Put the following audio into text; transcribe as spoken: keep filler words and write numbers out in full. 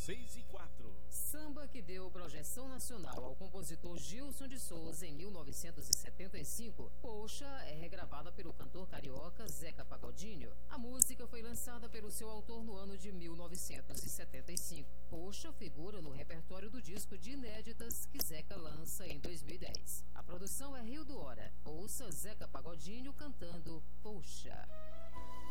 seis e quatro. Samba que deu projeção nacional ao compositor Gilson de Souza em mil novecentos e setenta e cinco, Poxa, é regravada pelo cantor carioca Zeca Pagodinho. A música foi lançada pelo seu autor no ano de mil novecentos e setenta e cinco. Poxa figura no repertório do disco de inéditas que Zeca lança em dois mil e dez. A produção é Rio do Hora. Ouça Zeca Pagodinho cantando Poxa.